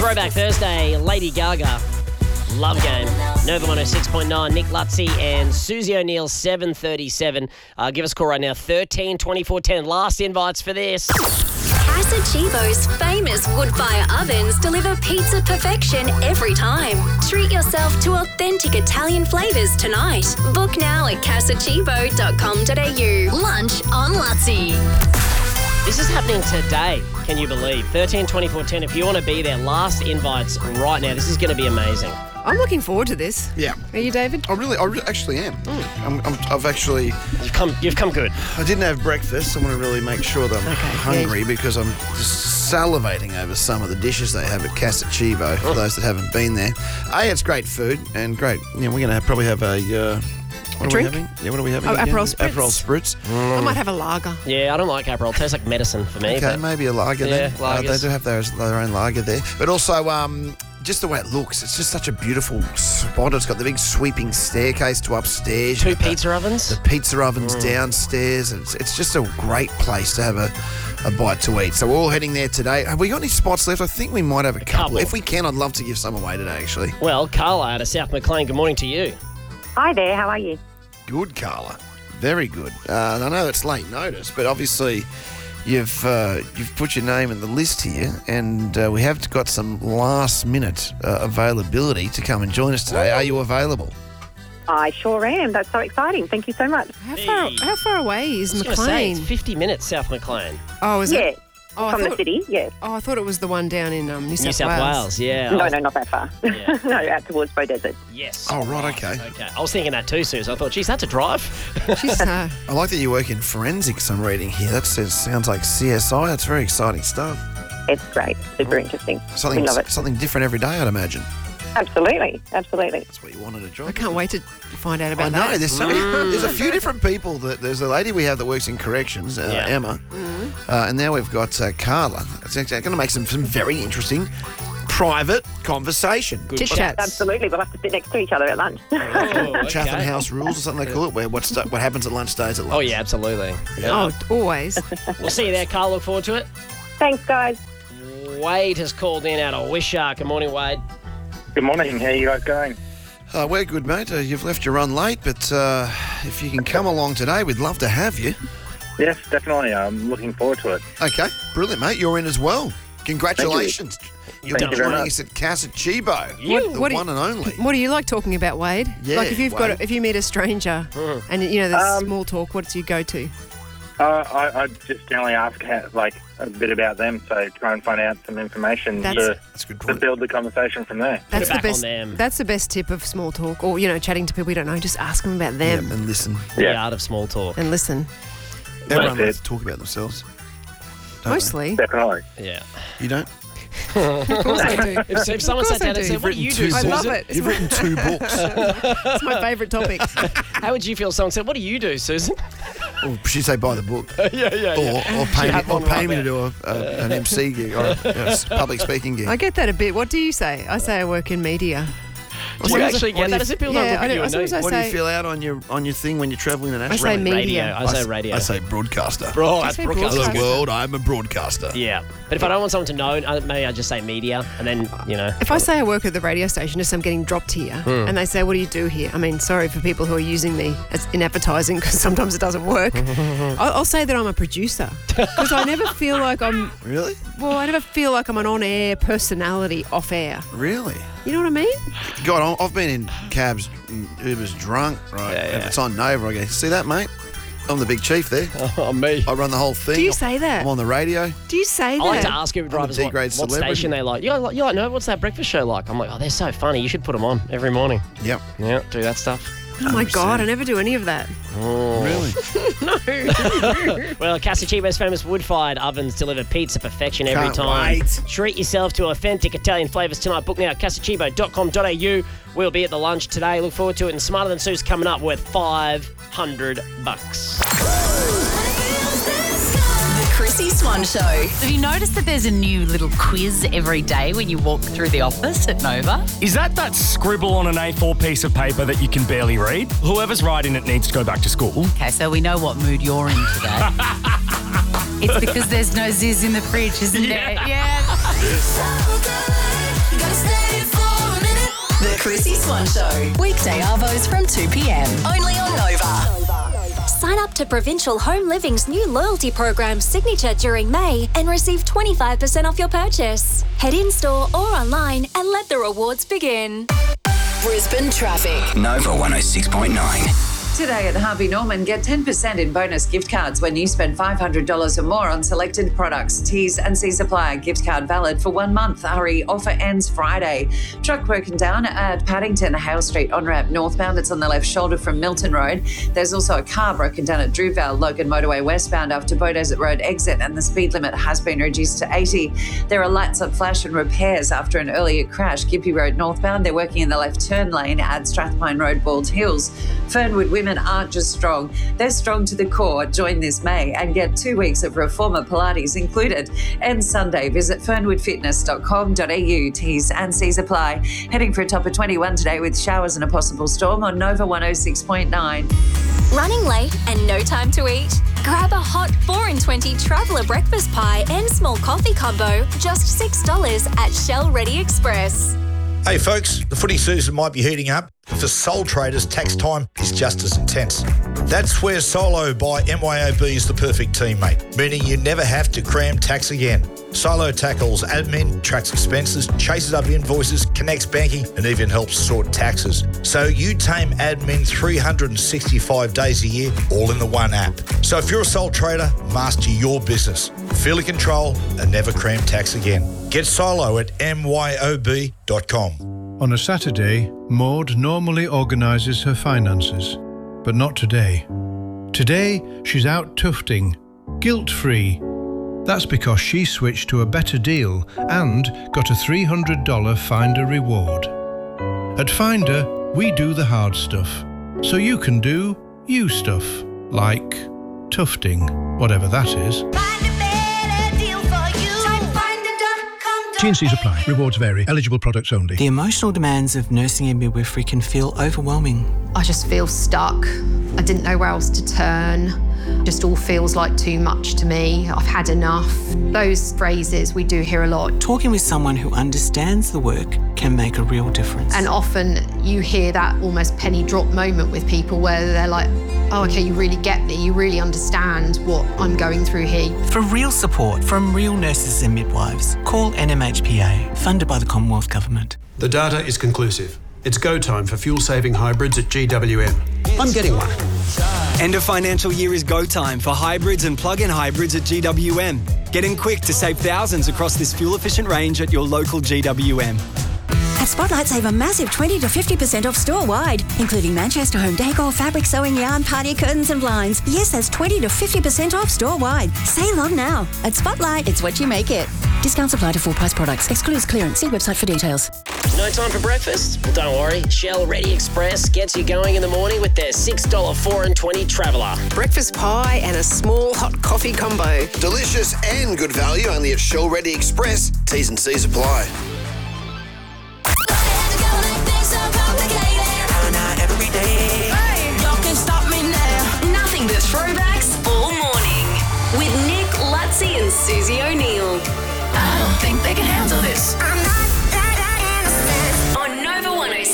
Throwback Thursday, Lady Gaga, Love Game, Nova 106.9, Nick Lutzi and Susie O'Neill, 7:37. Give us a call right now, 13 24 10. Last invites for this. Casa Chibo's famous wood-fire ovens deliver pizza perfection every time. Treat yourself to authentic Italian flavours tonight. Book now at casachibo.com.au. Lunch on Lutzi. This is happening today, can you believe? 13 24 10. If you want to be there, last invites right now. This is going to be amazing. I'm looking forward to this. Yeah. Are you, David? I really actually am. You've come good. I didn't have breakfast. I want to really make sure that I'm hungry because I'm just salivating over some of the dishes they have at Casa Chibo, for those that haven't been there. It's great food and great. We're going to probably have a... what drink? Are we having? Yeah, what are we having? Oh, again? Aperol Spritz. Aperol Spritz. I might have a lager. Yeah, I don't like Aperol. It tastes like medicine for me. Okay, but maybe a lager then. Yeah, lagers. They do have their own lager there. But also, just the way it looks, it's just such a beautiful spot. It's got the big sweeping staircase to upstairs. Two pizza ovens. The pizza ovens downstairs. It's just a great place to have a bite to eat. So we're all heading there today. Have we got any spots left? I think we might have a couple. If we can, I'd love to give some away today, actually. Well, Carla out of South McLean, good morning to you. Hi there, how are you? Good, Carla. Very good. I know it's late notice, but obviously you've put your name in the list here, and we have got some last-minute availability to come and join us today. Are you available? I sure am. That's so exciting. Thank you so much. How far away is I was gonna say, McLean? it's 50 minutes, South McLean. Oh, is Yeah, it? Oh, from the city, yes. Oh, I thought it was the one down in New New South Wales. Wales, yeah. No, not that far. Yeah. No, out towards Bow Desert. Yes. Oh, right, okay. Okay. I was thinking that too, Suze. I thought, geez, that's a drive. She's, I like that you work in forensics, I'm reading here. That sounds like CSI. That's very exciting stuff. It's great. Super interesting. We love it. Something different every day, I'd imagine. Absolutely. That's what you wanted a job. I can't wait to find out I about know, that. there's a few different people. There's a lady we have that works in corrections, Emma, and now we've got Carla. It's going to make some very interesting private conversation. Chit chats. Absolutely. We'll have to sit next to each other at lunch. Chatham House rules or something they call it, where what happens at lunch stays at lunch. Oh, yeah, absolutely. Oh, always. We'll see you there, Carl. Look forward to it. Thanks, guys. Wade has called in out of Wishart. Good morning, Wade. Good morning. How are you guys going? We're good, mate. You've left your run late, but if you can come along today, we'd love to have you. Yes, definitely. I'm looking forward to it. Okay, brilliant, mate. You're in as well. Congratulations. You're Thank you very joining much. us at Casa Chibo, the What do you- one and only. What do you like talking about, Wade? Yeah, like if you meet a stranger and there's small talk, what do you go to? I just generally ask a bit about them, so try and find out some information That's a good to point. build the conversation from there. That's the back best. on them. That's the best tip of small talk, or chatting to people you don't know. Just ask them about them And listen. The art of small talk. and listen. Everyone That's likes to talk about themselves. don't Mostly, Definitely. Yeah. they? You don't? of course I do. If someone Of course sat down I and do. said, what do you do, I Susan? love it. You've written 2 books. It's my favourite topic. How would you feel if someone said, what do you do, Susan? Or she'd say buy the book. yeah. Or pay have me, one right to there. do an MC gig or a public speaking gig. I get that a bit. What do you say? I say I work in media. Do you actually get that? As if people don't look I at you know. and know. Sometimes I What do you say fill out on your thing when you're travelling I internationally? say media. Radio. I say radio. I say broadcaster. Bro, You that's say broadcasting. Hello broadcaster. world, I'm a broadcaster. Yeah. But if I don't want someone to know, maybe I just say media and then, If I say I work at the radio station, just I'm getting dropped here, and they say, "What do you do here?" I mean, sorry for people who are using me in advertising because sometimes it doesn't work. I'll say that I'm a producer because I never feel like I'm. Really? Well, I never feel like I'm an on-air personality off air. Really? You know what I mean? God, I've been in cabs, Ubers drunk, right? Yeah. If it's on Nova, I go, see that, mate? I'm the big chief there. Oh, me. I run the whole thing. Do you say that? I'm on the radio. Do you say that? I like to ask Uber drivers a what D-grade celebrity. station they like. You like, no, what's that breakfast show like? I'm like, oh, they're so funny. You should put them on every morning. Yep. Yeah, do that stuff. Oh my 100%. God, I never do any of that. Really? Well, Casa Chibo's famous wood-fired ovens deliver pizza perfection every Can't time. wait. Treat yourself to authentic Italian flavours tonight. Book now at casachibo.com.au. We'll be at the lunch today. Look forward to it. And Smarter Than Sue's coming up worth $500. The Chrissy Swan Show. Have you noticed that there's a new little quiz every day when you walk through the office at Nova? Is that scribble on an A4 piece of paper that you can barely read? Whoever's writing it needs to go back to school. Okay, so we know what mood you're in today. It's because there's no Ziz in the fridge, isn't there? Yeah. So good. This One Show. Weekday arvos from 2 p.m. Only on Nova. Sign up to Provincial Home Living's new loyalty program, Signature, during May and receive 25% off your purchase. Head in-store or online and let the rewards begin. Brisbane traffic. Nova 106.9. Today at Harvey Norman, get 10% in bonus gift cards when you spend $500 or more on selected products. T's and C's apply. Gift card valid for 1 month. Hurry, offer ends Friday. Truck broken down at Paddington, Hale Street on-ramp northbound. It's on the left shoulder from Milton Road. There's also a car broken down at Drewvale, Logan Motorway westbound after Beaudesert Road exit, and the speed limit has been reduced to 80. There are lights on flash and repairs after an earlier crash. Gippy Road northbound. They're working in the left turn lane at Strathpine Road, Bald Hills. Fernwood women aren't just strong, they're strong to the core. Join this May and get 2 weeks of Reformer Pilates included. And Sunday, visit fernwoodfitness.com.au. T's and C's apply. Heading for a top of 21 today with showers and a possible storm on Nova 106.9. Running late and no time to eat? Grab a hot 4 in 20 traveller breakfast pie and small coffee combo, just $6 at Shell Ready Express. Hey folks, the footy season might be heating up, but for sole traders, tax time is just as intense. That's where Solo by MYOB is the perfect teammate, meaning you never have to cram tax again. Solo tackles admin, tracks expenses, chases up invoices, connects banking, and even helps sort taxes. So you tame admin 365 days a year, all in the one app. So if you're a sole trader, master your business. Feel in control and never cram tax again. Get Solo at myob.com. On a Saturday, Maud normally organises her finances, but not today. Today, she's out tufting, guilt-free. That's because she switched to a better deal and got a $300 Finder reward. At Finder, we do the hard stuff, so you can do you stuff, like tufting, whatever that is. T&Cs apply. Rewards vary. Eligible products only. The emotional demands of nursing and midwifery can feel overwhelming. I just feel stuck. I didn't know where else to turn. Just all feels like too much to me. I've had enough. Those phrases we do hear a lot. Talking with someone who understands the work can make a real difference. And often you hear that almost penny drop moment with people where they're like, oh, okay, you really get me. You really understand what I'm going through here. For real support from real nurses and midwives, call NMHPA, funded by the Commonwealth Government. The data is conclusive. It's go time for fuel-saving hybrids at GWM. I'm getting one. End of financial year is go time for hybrids and plug-in hybrids at GWM. Get in quick to save thousands across this fuel-efficient range at your local GWM. At Spotlight, save a massive 20 to 50% off store-wide, including Manchester home decor, fabric, sewing, yarn, party curtains and blinds. Yes, that's 20 to 50% off store-wide. Save on now. At Spotlight, it's what you make it. Discounts apply to full-price products. Excludes clearance. See website for details. No time for breakfast? Well, don't worry. Shell Ready Express gets you going in the morning with their $6 4 in 20 Traveller. Breakfast pie and a small hot coffee combo. Delicious and good value only at Shell Ready Express. T's and C's apply.